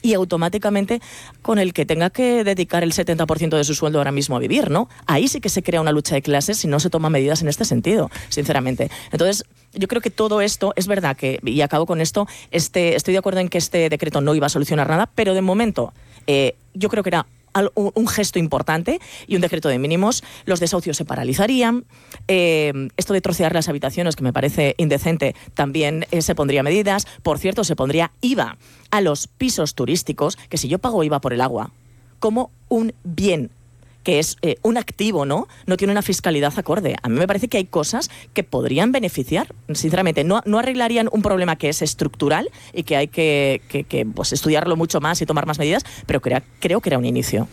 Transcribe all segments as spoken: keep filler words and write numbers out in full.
y automáticamente con el que tenga que dedicar el setenta por ciento de su sueldo ahora mismo a vivir, ¿no? Ahí sí que se crea una lucha de clases si no se toman medidas en este sentido, sinceramente. Entonces, yo creo que todo esto, es verdad que, y acabo con esto, este, estoy de acuerdo en que este decreto no iba a solucionar nada, pero de momento eh, yo creo que era un gesto importante y un decreto de mínimos. Los desahucios se paralizarían, eh, esto de trocear las habitaciones, que me parece indecente, también eh, se pondría medidas. Por cierto, se pondría I V A a los pisos turísticos, que si yo pago I V A por el agua como un bien, que es eh, un activo, ¿no? No tiene una fiscalidad acorde. A mí me parece que hay cosas que podrían beneficiar, sinceramente. No, no arreglarían un problema que es estructural y que hay que, que, que pues, estudiarlo mucho más y tomar más medidas, pero crea, creo que era un inicio.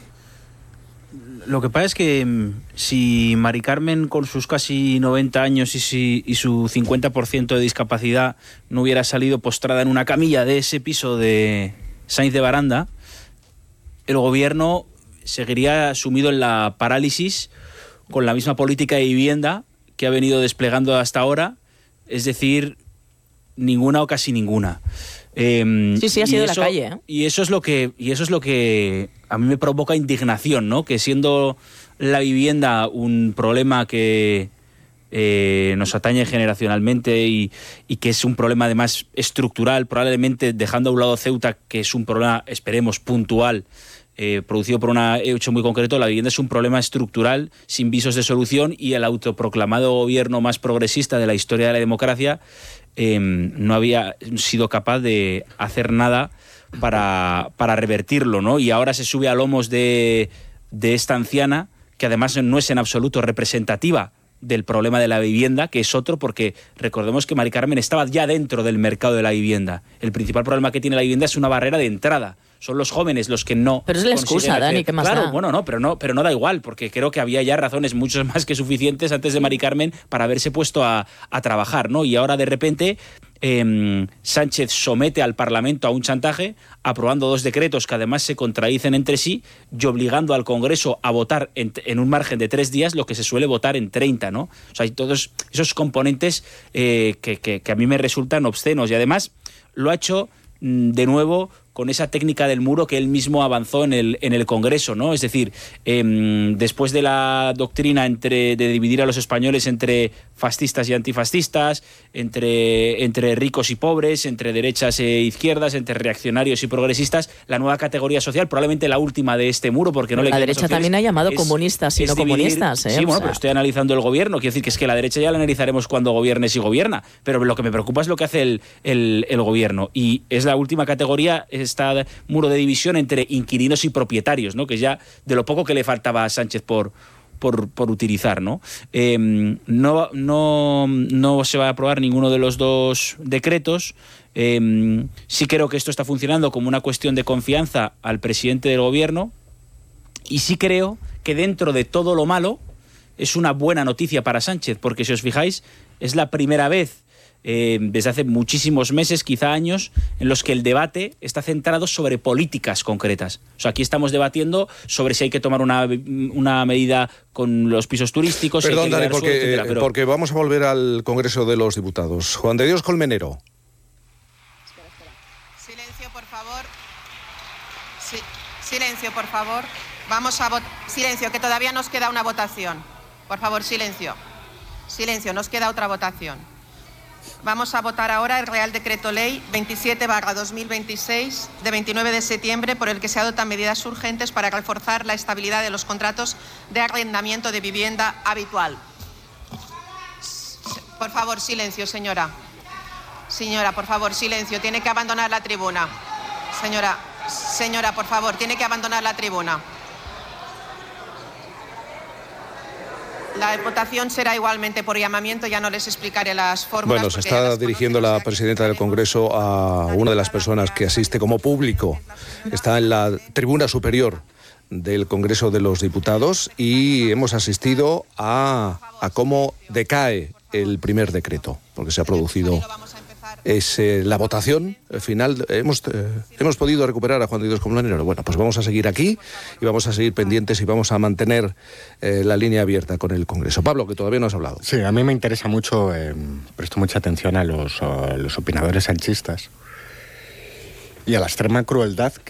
Lo que pasa es que si Mari Carmen, con sus casi noventa años y, si, y su cincuenta por ciento de discapacidad, no hubiera salido postrada en una camilla de ese piso de Sainz de Baranda, el gobierno seguiría sumido en la parálisis con la misma política de vivienda que ha venido desplegando hasta ahora, es decir, ninguna o casi ninguna. Eh, sí, sí, ha sido eso, la calle. ¿eh? Y eso es lo que y eso es lo que a mí me provoca indignación, ¿no? Que siendo la vivienda un problema que eh, nos atañe generacionalmente y, y que es un problema además estructural, probablemente dejando a un lado Ceuta, que es un problema, esperemos, puntual, Eh, producido por un hecho muy concreto, la vivienda es un problema estructural sin visos de solución, y el autoproclamado gobierno más progresista de la historia de la democracia eh, no había sido capaz de hacer nada para, para revertirlo, ¿no? Y ahora se sube a lomos de, de esta anciana, que además no es en absoluto representativa del problema de la vivienda, que es otro, porque recordemos que Mari Carmen estaba ya dentro del mercado de la vivienda. El principal problema que tiene la vivienda es una barrera de entrada. Son los jóvenes los que no... Pero es la excusa, hacer... Dani, ¿qué más Claro, da? bueno, no, pero no, pero no da igual, porque creo que había ya razones mucho más que suficientes antes de Mari Carmen para haberse puesto a, a trabajar, ¿no? Y ahora de repente eh, Sánchez somete al Parlamento a un chantaje, aprobando dos decretos que además se contradicen entre sí y obligando al Congreso a votar en, en un margen de tres días lo que se suele votar en treinta, ¿no? O sea, hay todos esos componentes eh, que, que, que a mí me resultan obscenos, y además lo ha hecho de nuevo con esa técnica del muro que él mismo avanzó en el, en el Congreso, ¿no? Es decir, eh, después de la doctrina entre, de dividir a los españoles entre fascistas y antifascistas, entre, entre ricos y pobres, entre derechas e izquierdas, entre reaccionarios y progresistas, la nueva categoría social, probablemente la última de este muro, porque no le La derecha también ha llamado es, comunistas y no dividir, comunistas, ¿eh? Sí, o bueno, sea... pero estoy analizando el gobierno, quiero decir que es que la derecha ya la analizaremos cuando gobierne, si gobierna, pero lo que me preocupa es lo que hace el, el, el gobierno, y es la última categoría, esta muro de división entre inquilinos y propietarios, ¿no? Que ya de lo poco que le faltaba a Sánchez por, por, por utilizar, ¿no? Eh, no, no, no se va a aprobar ninguno de los dos decretos. Eh, sí creo que esto está funcionando como una cuestión de confianza al presidente del gobierno, y sí creo que dentro de todo lo malo es una buena noticia para Sánchez, porque si os fijáis es la primera vez Eh, desde hace muchísimos meses, quizá años, en los que el debate está centrado sobre políticas concretas. O sea, aquí estamos debatiendo sobre si hay que tomar una, una medida con los pisos turísticos. Perdón, si hay que Dani, porque, suelo, etcétera, pero... porque vamos a volver al Congreso de los Diputados. Juan de Dios Colmenero. Espera, espera. Silencio, por favor. Sí, silencio, por favor. Vamos a votar. Silencio, que todavía nos queda una votación. Por favor, silencio. Silencio, nos queda otra votación. Vamos a votar ahora el Real Decreto Ley veintisiete barra dos mil veintiséis de veintinueve de septiembre, por el que se adoptan medidas urgentes para reforzar la estabilidad de los contratos de arrendamiento de vivienda habitual. Por favor, silencio, señora. Señora, por favor, silencio. Tiene que abandonar la tribuna. Señora, señora, por favor, tiene que abandonar la tribuna. La votación será igualmente por llamamiento, ya no les explicaré las fórmulas. Bueno, se está dirigiendo la presidenta del Congreso a una de las personas que asiste como público. Está en la tribuna superior del Congreso de los Diputados y hemos asistido a, a cómo decae el primer decreto, porque se ha producido es eh, la votación final. Hemos, eh, hemos podido recuperar a Juan de Dios Colmenero. Bueno, pues vamos a seguir aquí y vamos a seguir pendientes y vamos a mantener eh, la línea abierta con el Congreso. Pablo, que todavía no has hablado. Sí, a mí me interesa mucho, eh, presto mucha atención a los, a los opinadores sanchistas y a la extrema crueldad que